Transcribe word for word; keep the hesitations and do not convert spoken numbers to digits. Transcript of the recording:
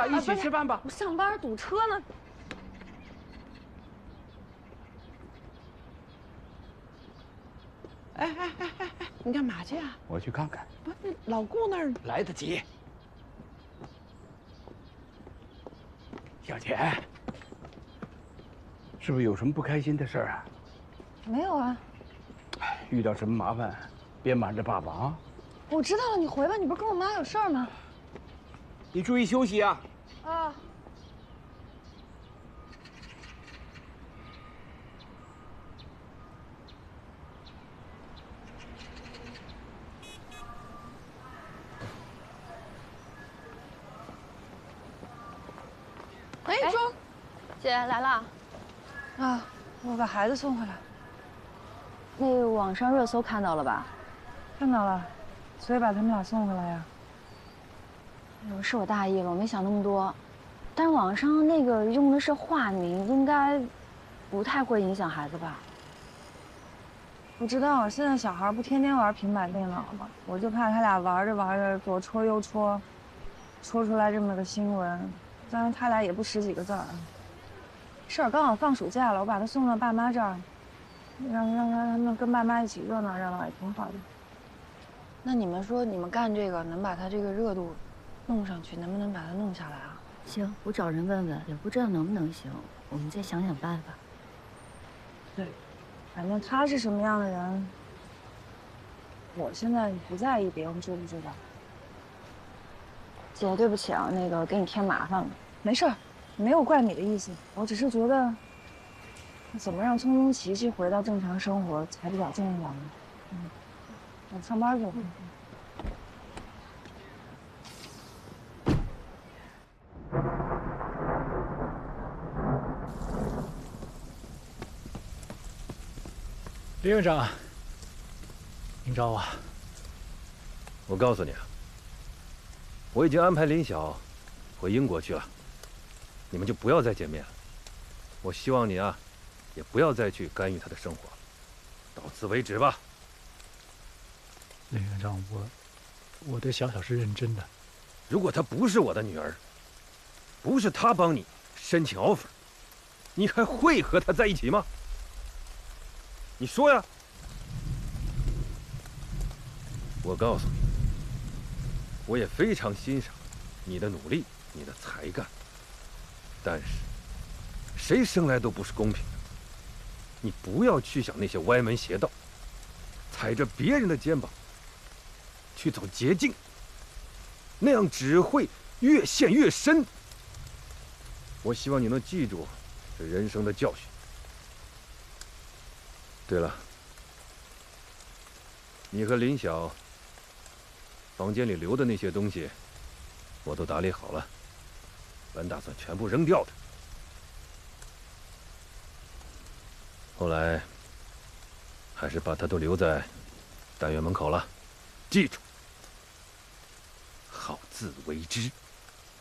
吧，一起吃饭吧。 我上班堵车呢。 哎哎哎哎哎，你干嘛去啊？ 我去看看。 不是老顾那儿来得及。小钱，是不是有什么不开心的事儿啊？ 没有啊。 遇到什么麻烦，别瞒着爸爸啊。 我知道了，你回吧。你不是跟我妈有事儿吗？ 你注意休息啊。 啊。哎，庄， 姐来了。 啊，我把孩子送回来。 那个网上热搜看到了吧？ 看到了，所以把他们俩送回来呀。 哎呦，是我大意了，我没想那么多。但是网上那个用的是化名，应该不太会影响孩子吧？ 不知道，现在小孩不天天玩平板电脑吗？我就怕他俩玩着玩着左戳右戳，戳出来这么个新闻。当然他俩也不识几个字儿。是儿刚好放暑假了，我把他送到爸妈这儿，让让让他们跟爸妈一起热闹热闹也挺好的。那你们说，你们干这个能把他这个热度弄上去，能不能把它弄下来啊？ 行，我找人问问，也不知道能不能行，我们再想想办法。 对，反正他是什么样的人，我现在不在意别人知不知道。 姐，对不起啊，那个给你添麻烦了。 没事儿，没有怪你的意思，我只是觉得，怎么让匆匆琪琪回到正常生活才比较重要呢？嗯，我上班去了。 林院长，您找我？ 我告诉你啊，我已经安排林晓回英国去了，你们就不要再见面了。我希望你啊，也不要再去干预她的生活，到此为止吧。 林院长，我我对小小是认真的。 如果她不是我的女儿，不是她帮你申请 offer， 你还会和她在一起吗？你说呀！我告诉你，我也非常欣赏你的努力，你的才干。但是，谁生来都不是公平的。你不要去想那些歪门邪道，踩着别人的肩膀去走捷径，那样只会越陷越深。我希望你能记住这人生的教训。对了，你和林晓房间里留的那些东西，我都打理好了，本打算全部扔掉的。后来，还是把它都留在单元门口了。记住，好自为之。